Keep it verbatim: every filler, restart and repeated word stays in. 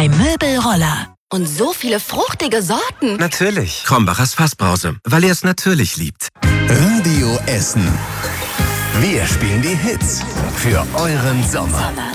bei Möbelroller. Und so viele fruchtige Sorten. Natürlich. Krombacher Fassbrause, weil er es natürlich liebt. Radio Essen. Wir spielen die Hits für euren Sommer.